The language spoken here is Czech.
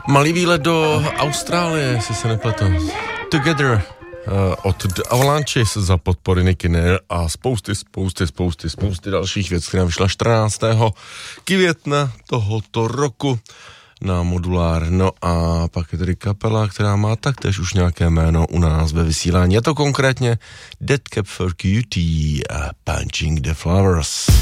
Malý výlet do Austrálie, jestli se nepletu. Together od The Avalanches za podpory Nicky Nair a spousty dalších věcí, která vyšla 14. května tohoto roku na Modulár. No a pak je tady kapela, která má taktéž už nějaké jméno u nás ve vysílání. Je to konkrétně Dead Cap for Cutie a Punching the Flowers.